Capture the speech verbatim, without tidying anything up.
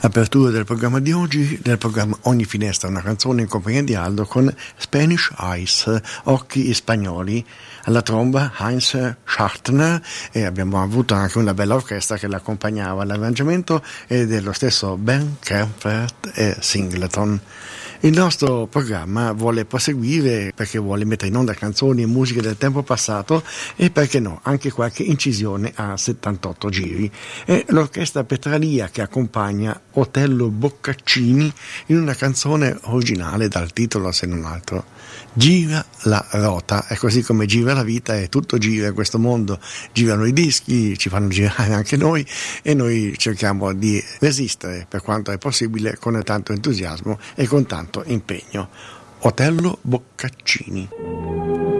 Apertura del programma di oggi, del programma Ogni finestra una canzone in compagnia di Aldo con Spanish Eyes, occhi spagnoli. Alla tromba Heinz Schartner, e abbiamo avuto anche una bella orchestra che l'accompagnava. L'arrangiamento è dello stesso Ben Kempfert e Singleton. Il nostro programma vuole proseguire perché vuole mettere in onda canzoni e musiche del tempo passato e, perché no, anche qualche incisione a settantotto giri. È l'orchestra Petralia che accompagna Otello Boccaccini in una canzone originale dal titolo, se non altro, Gira la rota. È così come gira la vita e tutto gira in questo mondo. Girano i dischi, ci fanno girare anche noi e noi cerchiamo di resistere per quanto è possibile con tanto entusiasmo e con tanto impegno. Otello Boccaccini.